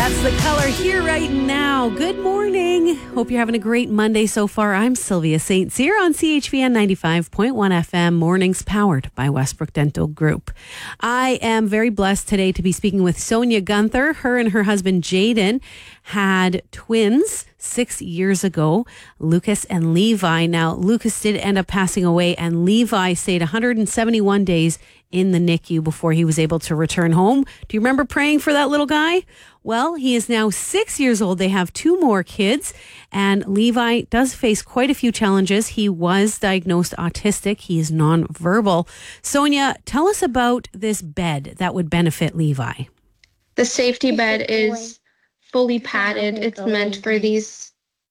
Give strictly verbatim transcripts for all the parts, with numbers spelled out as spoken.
That's The Color here right now. Good morning. Hope you're having a great Monday so far. I'm Sylvia Saint Cyr on C H V N ninety-five point one F M, mornings powered by Westbrook Dental Group. I am very blessed today to be speaking with Sonia Gunther. Her and her husband Jaden had twins six years ago, Lucas and Levi. Now, Lucas did end up passing away, and Levi stayed one hundred seventy-one days in the N I C U before he was able to return home. Do you remember praying for that little guy? Well, he is now six years old. They have two more kids, and Levi does face quite a few challenges. He was diagnosed autistic. He is nonverbal. Sonia, tell us about this bed that would benefit Levi. The safety bed is fully padded. It's meant for these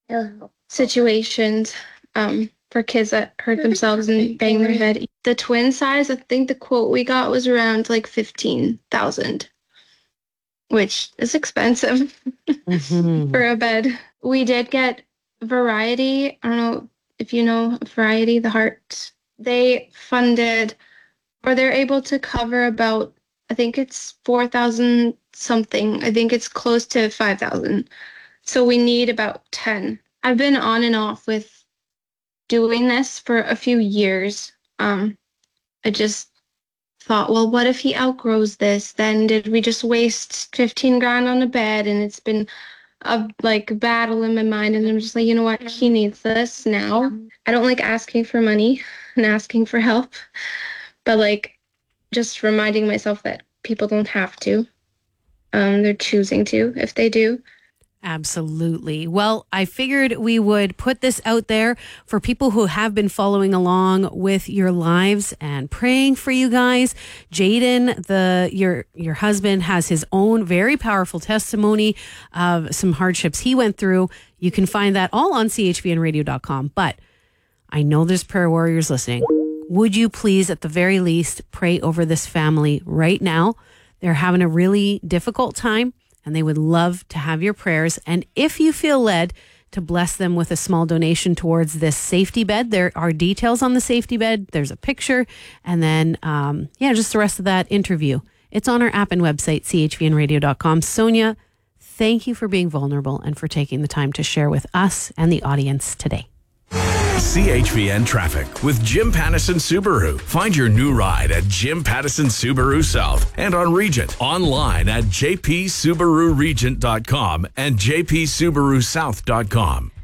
situations, um, for kids that hurt themselves and bang their head. The twin size, I think the quote we got was around like fifteen thousand, which is expensive mm-hmm. for a bed. We did get Variety. I don't know if you know Variety, the Heart. They funded, or they're able to cover about, I think it's four thousand something. I think it's close to five thousand. So we need about ten. I've been on and off with doing this for a few years. Um, I just thought, well, what if he outgrows this? Then did we just waste fifteen grand on a bed? And it's been a like battle in my mind. And I'm just like, you know what? He needs this now. I don't like asking for money and asking for help, but like just reminding myself that people don't have to. Um, they're choosing to if they do. Absolutely. Well, I figured we would put this out there for people who have been following along with your lives and praying for you guys. Jaden, the your your husband, has his own very powerful testimony of some hardships he went through. You can find that all on C H V N radio dot com. But I know there's prayer warriors listening. Would you please, at the very least, pray over this family right now? They're having a really difficult time, and they would love to have your prayers. And if you feel led to bless them with a small donation towards this safety bed, there are details on the safety bed. There's a picture. And then, um, yeah, just the rest of that interview. It's on our app and website, C H V N radio dot com. Sonia, thank you for being vulnerable and for taking the time to share with us and the audience today. C H V N Traffic with Jim Pattison Subaru. Find your new ride at Jim Pattison Subaru South and on Regent. Online at j p subaru regent dot com and j p subaru south dot com.